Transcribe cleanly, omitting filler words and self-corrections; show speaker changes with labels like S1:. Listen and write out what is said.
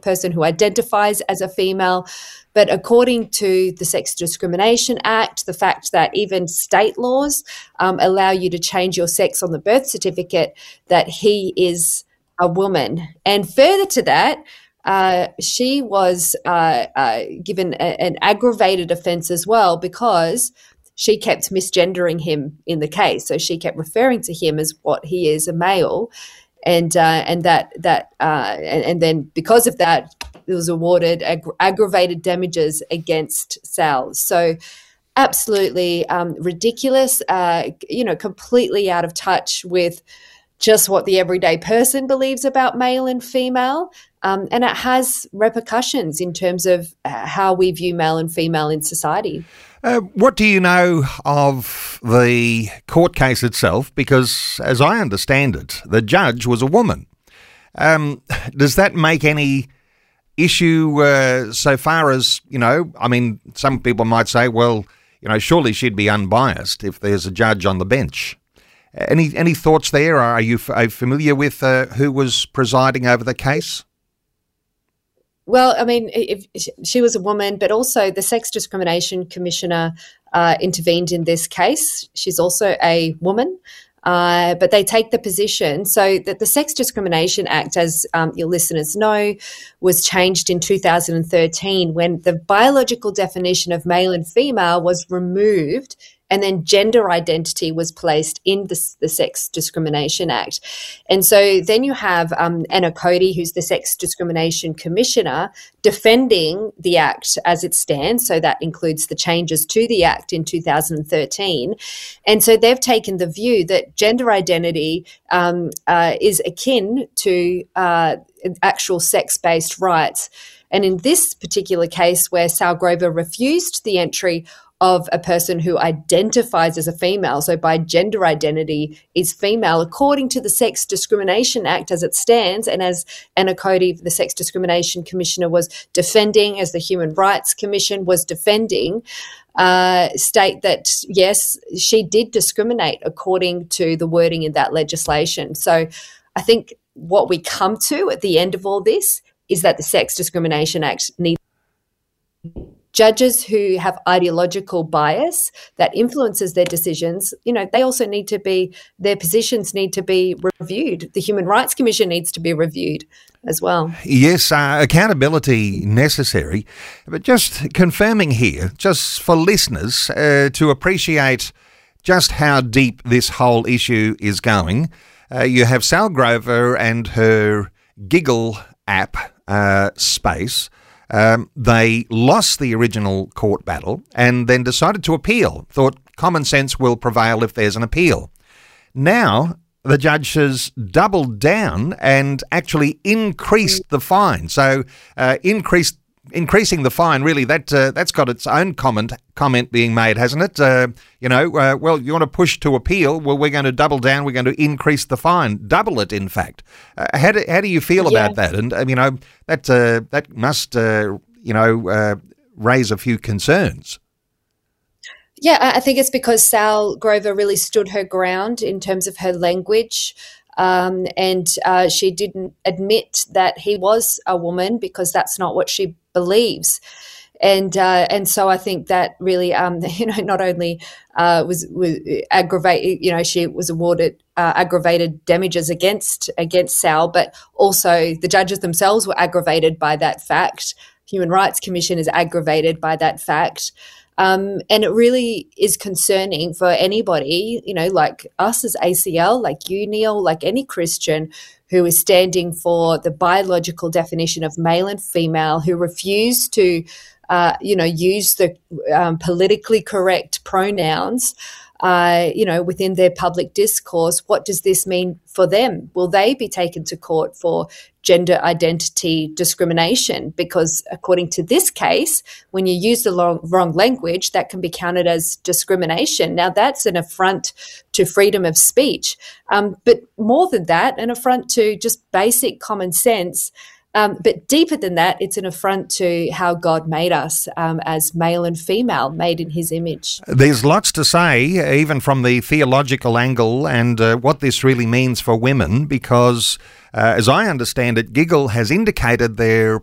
S1: person who identifies as a female. But according to the Sex Discrimination Act, the fact that even state laws allow you to change your sex on the birth certificate, that he is a woman. And further to that, she was given an aggravated offence as well, because she kept misgendering him in the case. So she kept referring to him as what he is, a male, and then because of that, it was awarded aggravated damages against Sal. So absolutely ridiculous, completely out of touch with just what the everyday person believes about male and female. And it has repercussions in terms of how we view male and female in society.
S2: What do you know of the court case itself? Because as I understand it, the judge was a woman. Does that make any issue so far as, some people might say, well, surely she'd be unbiased if there's a judge on the bench. Any thoughts there? Are you familiar with who was presiding over the case?
S1: Well, if she was a woman, but also the Sex Discrimination Commissioner intervened in this case. She's also a woman. But they take the position so that the Sex Discrimination Act, as your listeners know, was changed in 2013 when the biological definition of male and female was removed, and then gender identity was placed in the Sex Discrimination Act. And so then you have Anna Cody, who's the Sex Discrimination Commissioner, defending the Act as it stands. So that includes the changes to the Act in 2013. And so they've taken the view that gender identity is akin to actual sex-based rights. And in this particular case, where Sal Grover refused the entry of a person who identifies as a female, so by gender identity is female, according to the Sex Discrimination Act as it stands, and as Anna Cody, the Sex Discrimination Commissioner, was defending, as the Human Rights Commission was defending, state that, yes, she did discriminate according to the wording in that legislation. So I think what we come to at the end of all this is that the Sex Discrimination Act needs judges who have ideological bias that influences their decisions. They also need to be, their positions need to be reviewed. The Human Rights Commission needs to be reviewed as well.
S2: Yes, accountability necessary. But just confirming here, just for listeners to appreciate just how deep this whole issue is going, you have Sal Grover and her Giggle app space. They lost the original court battle and then decided to appeal, thought common sense will prevail if there's an appeal. Now, the judge has doubled down and actually increased the fine. So increasing the fine, really, that's got its own comment being made, hasn't it? Well, you want to push to appeal? Well, we're going to double down. We're going to increase the fine, double it, in fact. How do you feel about that? And that must raise a few concerns.
S1: Yeah, I think it's because Sal Grover really stood her ground in terms of her language. And she didn't admit that he was a woman because that's not what she believes. And so I think that really, not only was aggravated, she was awarded aggravated damages against Sal, but also the judges themselves were aggravated by that fact. Human Rights Commission is aggravated by that fact. And it really is concerning for anybody, like us as ACL, like you, Neil, like any Christian who is standing for the biological definition of male and female, who refuse to, use the politically correct pronouns, within their public discourse. What does this mean for them? Will they be taken to court for gender identity discrimination? Because according to this case, when you use the wrong language, that can be counted as discrimination. Now, that's an affront to freedom of speech. But more than that, an affront to just basic common sense. But deeper than that, it's an affront to how God made us as male and female, made in his image.
S2: There's lots to say, even from the theological angle, and what this really means for women, because as I understand it, Giggle has indicated they're